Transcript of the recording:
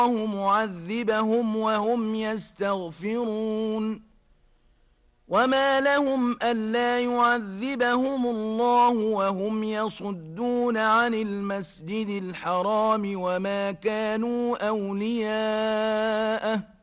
معذبهم وهم يستغفرون وما لهم ألا يعذبهم الله وهم يصدون عن المسجد الحرام وما كانوا أولياءه